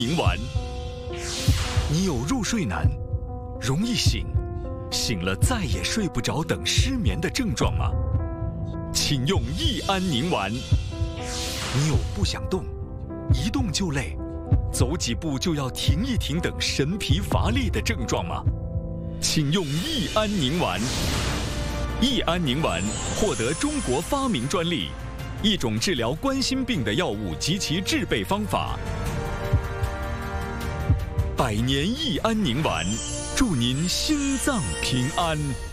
宁丸，你有入睡难、容易醒、醒了再也睡不着等失眠的症状吗？请用益安宁丸。你有不想动、一动就累、走几步就要停一停等神疲乏力的症状吗？请用益安宁丸。益安宁丸获得中国发明专利，一种治疗冠心病的药物及其制备方法。百年益安宁丸，祝您心脏平安。